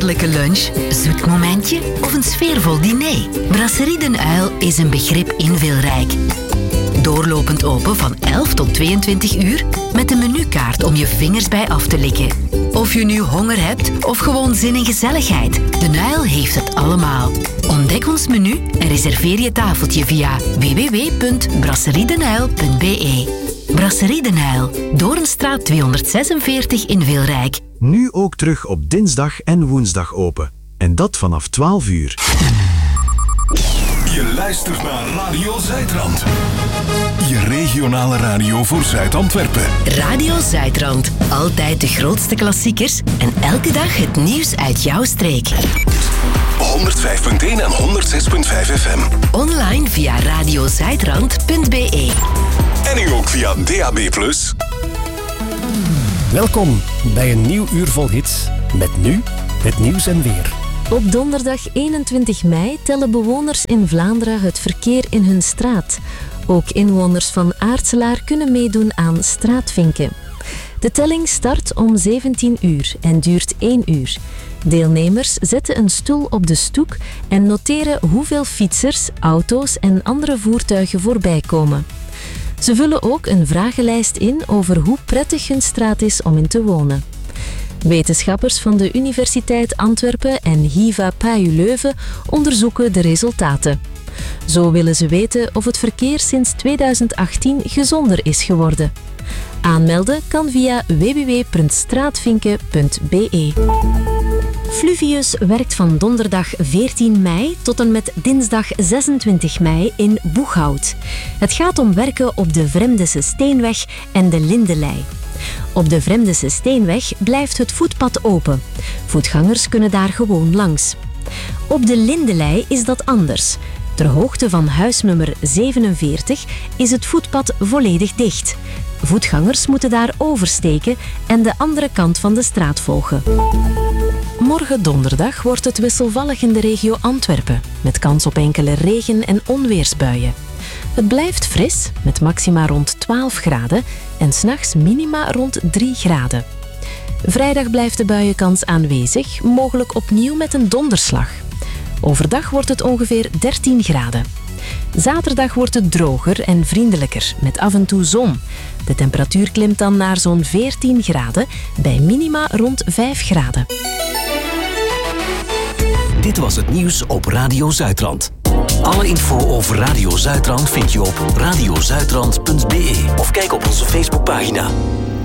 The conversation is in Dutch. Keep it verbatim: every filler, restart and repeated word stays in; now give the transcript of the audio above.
heerlijke lunch, zoet momentje of een sfeervol diner? Brasserie Den Uil is een begrip in Wilrijk. Doorlopend open van elf tot tweeëntwintig uur met een menukaart om je vingers bij af te likken. Of je nu honger hebt of gewoon zin in gezelligheid, Den Uil heeft het allemaal. Ontdek ons menu en reserveer je tafeltje via w w w punt brasseriedenuil punt b e. Brasserie Den Uil, Doornstraat tweehonderdzesenveertig in Wilrijk. Nu ook terug op dinsdag en woensdag open. En dat vanaf twaalf uur. Je luistert naar Radio Zuidrand. Je regionale radio voor Zuid-Antwerpen. Radio Zuidrand. Altijd de grootste klassiekers en elke dag het nieuws uit jouw streek. honderdvijf punt één en honderdzes punt vijf F M. Online via radiozuidrand punt b e. En nu ook via D A B plus. Welkom bij een nieuw uur vol hits. Met nu het nieuws en weer. Op donderdag eenentwintig mei tellen bewoners in Vlaanderen het verkeer in hun straat. Ook inwoners van Aartselaar kunnen meedoen aan straatvinken. De telling start om zeventien uur en duurt één uur. Deelnemers zetten een stoel op de stoep en noteren hoeveel fietsers, auto's en andere voertuigen voorbij komen. Ze vullen ook een vragenlijst in over hoe prettig hun straat is om in te wonen. Wetenschappers van de Universiteit Antwerpen en H I V A P A U Leuven onderzoeken de resultaten. Zo willen ze weten of het verkeer sinds tweeduizend achttien gezonder is geworden. Aanmelden kan via w w w punt straatvinken punt b e. Fluvius werkt van donderdag veertien mei tot en met dinsdag zesentwintig mei in Boeghout. Het gaat om werken op de Vremdese Steenweg en de Lindelei. Op de Vremdese Steenweg blijft het voetpad open. Voetgangers kunnen daar gewoon langs. Op de Lindelei is dat anders. Ter hoogte van huisnummer zevenenveertig is het voetpad volledig dicht. Voetgangers moeten daar oversteken en de andere kant van de straat volgen. Morgen donderdag wordt het wisselvallig in de regio Antwerpen, met kans op enkele regen- en onweersbuien. Het blijft fris, met maxima rond twaalf graden en 's nachts minima rond drie graden. Vrijdag blijft de buienkans aanwezig, mogelijk opnieuw met een donderslag. Overdag wordt het ongeveer dertien graden. Zaterdag wordt het droger en vriendelijker, met af en toe zon. De temperatuur klimt dan naar zo'n veertien graden, bij minima rond vijf graden. Dit was het nieuws op Radio Zuidrand. Alle info over Radio Zuidrand vind je op radiozuidrand punt b e of kijk op onze Facebookpagina.